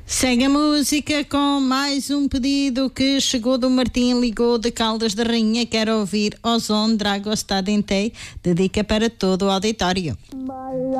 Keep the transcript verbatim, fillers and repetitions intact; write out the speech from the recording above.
Segue a música com mais um pedido que chegou do Martim, ligou de Caldas da Rainha, quer ouvir Ozone, Drago Estado em Tei, dedica para todo o auditório.